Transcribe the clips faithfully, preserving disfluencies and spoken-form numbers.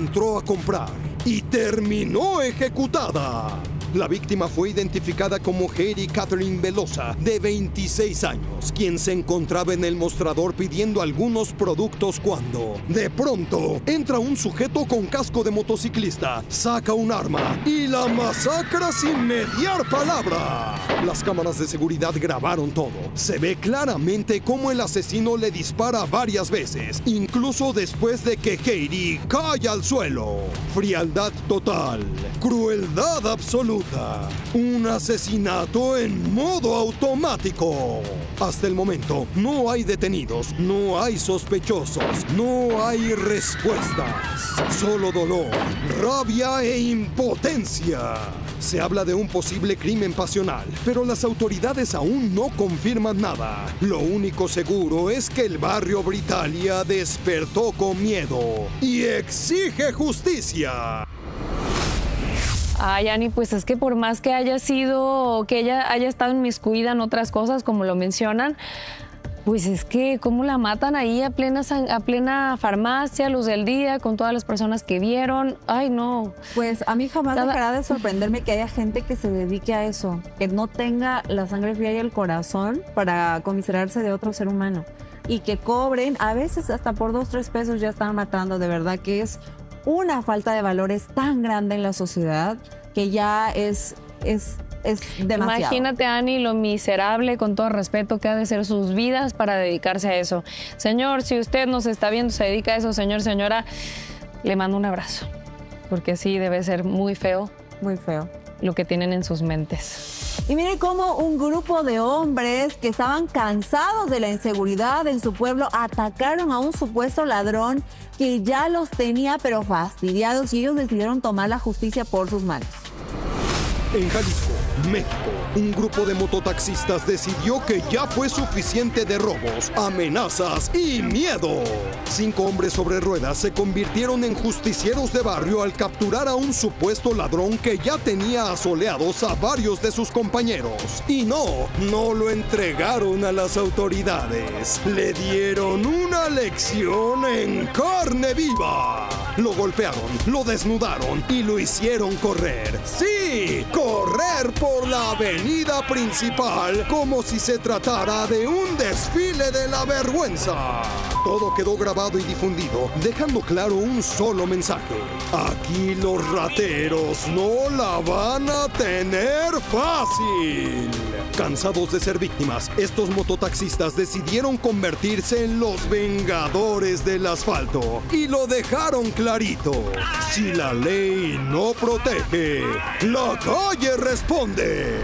entró a comprar y terminó ejecutada. La víctima fue identificada como Heidi Catherine Velosa, de veintiséis años, quien se encontraba en el mostrador pidiendo algunos productos cuando, de pronto, entra un sujeto con casco de motociclista, saca un arma y la masacra sin mediar palabra. Las cámaras de seguridad grabaron todo. Se ve claramente cómo el asesino le dispara varias veces, incluso después de que Heidi cae al suelo. Frialdad total, crueldad absoluta. Un asesinato en modo automático. Hasta el momento, no hay detenidos, no hay sospechosos, no hay respuestas. Solo dolor, rabia e impotencia. Se habla de un posible crimen pasional, pero las autoridades aún no confirman nada. Lo único seguro es que el barrio Britalia despertó con miedo y exige justicia. Ay, Ani, pues es que por más que haya sido, que ella haya estado inmiscuida en otras cosas, como lo mencionan, pues es que cómo la matan ahí a plena, a plena farmacia, luz del día, con todas las personas que vieron. Ay, no. Pues a mí jamás Cada... dejará de sorprenderme que haya gente que se dedique a eso, que no tenga la sangre fría y el corazón para conmiserarse de otro ser humano. Y que cobren, a veces hasta por dos, tres pesos ya están matando. De verdad que es una falta de valores tan grande en la sociedad que ya es, es, es demasiado. Imagínate, Ani, lo miserable, con todo respeto, que ha de ser sus vidas para dedicarse a eso. Señor, si usted nos está viendo, se dedica a eso, señor, señora, le mando un abrazo, porque sí, debe ser muy feo. Muy feo. Lo que tienen en sus mentes. Y miren cómo un grupo de hombres que estaban cansados de la inseguridad en su pueblo atacaron a un supuesto ladrón que ya los tenía pero fastidiados, y ellos decidieron tomar la justicia por sus manos. En Jalisco, México, un grupo de mototaxistas decidió que ya fue suficiente de robos, amenazas y miedo. Cinco hombres sobre ruedas se convirtieron en justicieros de barrio al capturar a un supuesto ladrón que ya tenía asoleados a varios de sus compañeros. Y no, no lo entregaron a las autoridades. Le dieron una lección en carne viva. Lo golpearon, lo desnudaron y lo hicieron correr. ¡Sí! Correr por la avenida principal como si se tratara de un desfile de la vergüenza. Todo quedó grabado y difundido, dejando claro un solo mensaje. Aquí los rateros no la van a tener fácil. Cansados de ser víctimas, estos mototaxistas decidieron convertirse en los vengadores del asfalto y lo dejaron clarito. Si la ley no protege, la calle responde.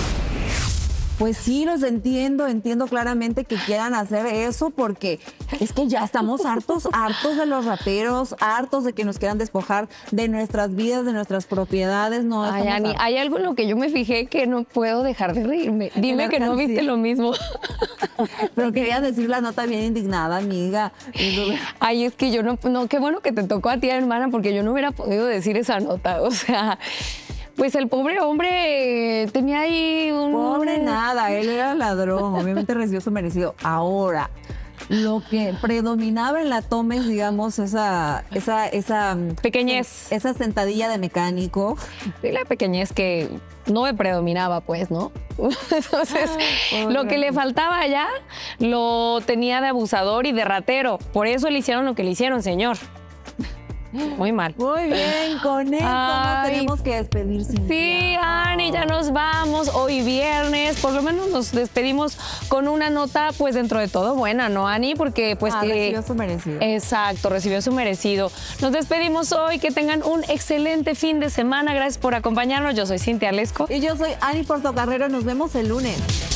Pues sí, los entiendo, entiendo claramente que quieran hacer eso, porque es que ya estamos hartos, hartos de los rateros, hartos de que nos quieran despojar de nuestras vidas, de nuestras propiedades. No, Ay, Ani, hartos. hay algo en lo que yo me fijé que no puedo dejar de reírme. Dime que no viste lo mismo. Pero quería decir la nota bien indignada, amiga. Ay, es que yo no, no, qué bueno que te tocó a ti, hermana, porque yo no hubiera podido decir esa nota, o sea... Pues el pobre hombre tenía ahí un... Pobre nada, él era ladrón, obviamente recibió su merecido. Ahora, lo que predominaba en la toma es, digamos, esa... esa, esa pequeñez. Esa sentadilla de mecánico. Sí, la pequeñez que no me predominaba, pues, ¿no? Entonces, ah, lo que le faltaba allá lo tenía de abusador y de ratero. Por eso le hicieron lo que le hicieron, señor. Muy mal. Muy bien, con esto nos tenemos que despedir. Sin sí, Ani, ya nos vamos. Hoy viernes, por lo menos nos despedimos con una nota, pues dentro de todo buena, ¿no, Ani? Porque pues ah, que... recibió su merecido. Exacto, recibió su merecido. Nos despedimos hoy, que tengan un excelente fin de semana. Gracias por acompañarnos. Yo soy Cintia Lesco. Y yo soy Ani Portocarrero. Nos vemos el lunes.